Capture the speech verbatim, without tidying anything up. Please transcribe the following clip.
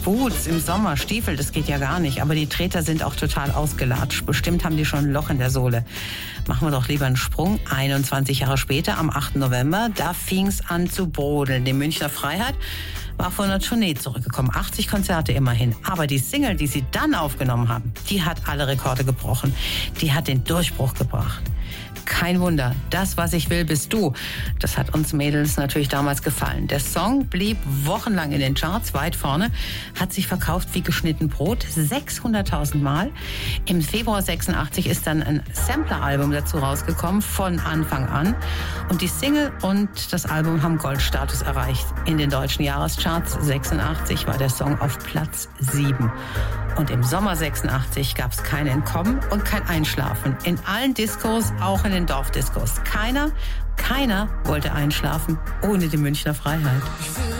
Boots im Sommer, Stiefel, das geht ja gar nicht. Aber die Treter sind auch total ausgelatscht. Bestimmt haben die schon ein Loch in der Sohle. Machen wir doch lieber einen Sprung. einundzwanzig Jahre später, am achten November, da fing's an zu brodeln. Die Münchner Freiheit war von einer Tournee zurückgekommen. achtzig Konzerte immerhin. Aber die Single, die sie dann aufgenommen haben, die hat alle Rekorde gebrochen. Die hat den Durchbruch gebracht. Kein Wunder, das, was ich will, bist du. Das hat uns Mädels natürlich damals gefallen. Der Song blieb wochenlang in den Charts, weit vorne, hat sich verkauft wie geschnitten Brot, sechshunderttausend Mal. Im Februar sechsundachtzig ist dann ein Sampler-Album dazu rausgekommen, von Anfang an. Und die Single und das Album haben Goldstatus erreicht. In den deutschen Jahrescharts sechsundachtzig war der Song auf Platz sieben. Und im Sommer sechsundachtzig gab es kein Entkommen und kein Einschlafen. In allen Diskos, auch in den Dorfdiskos. Keiner, keiner wollte einschlafen ohne die Münchner Freiheit.